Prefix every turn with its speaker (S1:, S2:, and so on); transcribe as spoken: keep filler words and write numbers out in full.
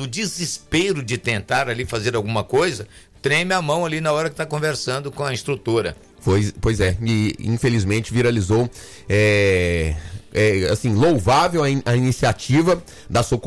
S1: no desespero de tentar ali fazer alguma coisa, treme a mão ali na hora que está conversando com a instrutora.
S2: Pois, pois é, e infelizmente viralizou, é, é, assim, louvável a, in, a iniciativa da Socorro